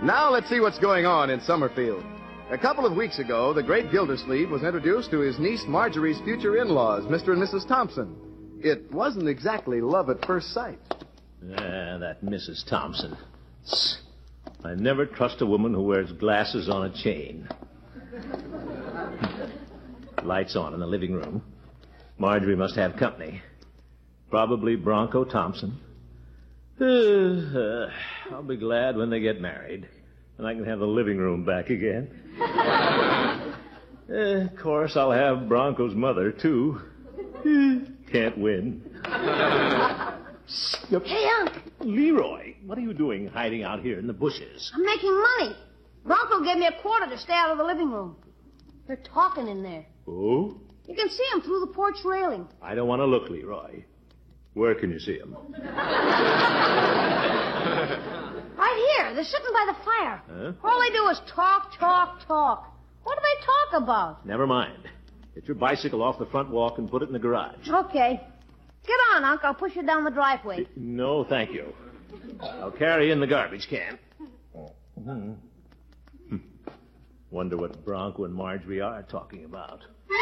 Now let's see what's going on in Summerfield. A couple of weeks ago, the great Gildersleeve was introduced to his niece Marjorie's future in-laws, Mr. and Mrs. Thompson. It wasn't exactly love at first sight. That Mrs. Thompson. I never trust a woman who wears glasses on a chain. Lights on in the living room. Marjorie must have company. Probably Bronco Thompson. I'll be glad when they get married, and I can have the living room back again. Of course, I'll have Bronco's mother, too. Can't win. Hey, Unc. Leroy, what are you doing hiding out here in the bushes? I'm making money. Bronco gave me $25 to stay out of the living room. They're talking in there. Oh? You can see them through the porch railing. I don't want to look, Leroy. Where can you see them? Right here. They're sitting by the fire. Huh? All they do is talk. What do they talk about? Never mind. Get your bicycle off the front walk and put it in the garage. Okay. Get on, Unc. I'll push you down the driveway. No, thank you. I'll carry in the garbage can. Wonder what Bronco and Marjorie are talking about.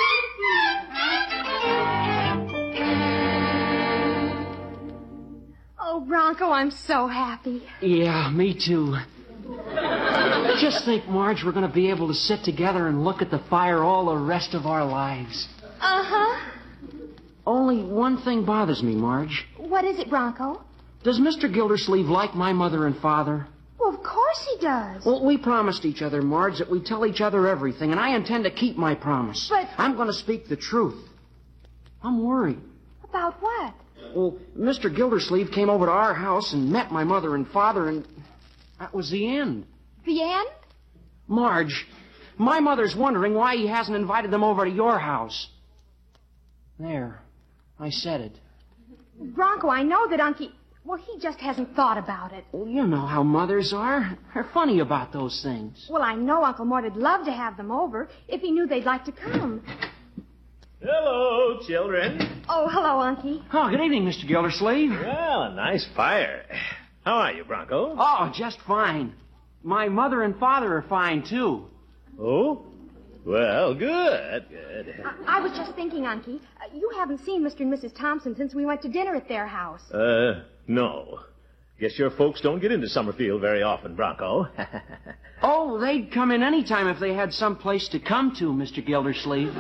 Oh, Bronco, I'm so happy. Yeah, me too. Just think, Marge, we're going to be able to sit together and look at the fire all the rest of our lives. Uh-huh. Only one thing bothers me, Marge. What is it, Bronco? Does Mr. Gildersleeve like my mother and father? Well, of course he does. Well, we promised each other, Marge, that we'd tell each other everything, and I intend to keep my promise. But... I'm going to speak the truth. I'm worried. About what? Well, Mr. Gildersleeve came over to our house and met my mother and father, and that was the end. The end? Marge, my mother's wondering why he hasn't invited them over to your house. There. I said it. Bronco, I know that Unky... Well, he just hasn't thought about it. Well, you know how mothers are. They're funny about those things. Well, I know Uncle Mort'd love to have them over if he knew they'd like to come. Hello, children. Oh, hello, Unky. Oh, good evening, Mr. Gildersleeve. Well, a nice fire. How are you, Bronco? Oh, just fine. My mother and father are fine, too. Oh? Well, good. I was just thinking, Unky, you haven't seen Mr. and Mrs. Thompson since we went to dinner at their house. No. Guess your folks don't get into Summerfield very often, Bronco. Oh, they'd come in any time if they had some place to come to, Mr. Gildersleeve.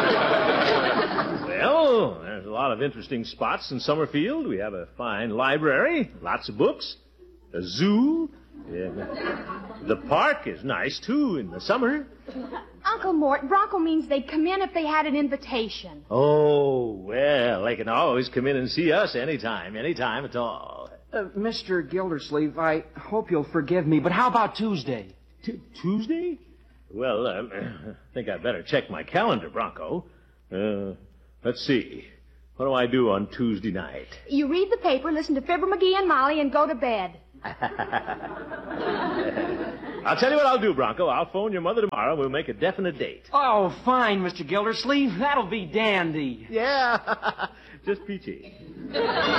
Well, there's a lot of interesting spots in Summerfield. We have a fine library, lots of books, a zoo. The park is nice, too, in the summer. Uncle Mort, Bronco means they'd come in if they had an invitation. Oh, well, they can always come in and see us anytime at all. Mr. Gildersleeve, I hope you'll forgive me, but how about Tuesday? Tuesday? Well, I think I'd better check my calendar, Bronco. Let's see. What do I do on Tuesday night? You read the paper, listen to Fibber McGee and Molly, and go to bed. I'll tell you what I'll do, Bronco. I'll phone your mother tomorrow and we'll make a definite date. Oh, fine, Mr. Gildersleeve. That'll be dandy. Yeah, just peachy.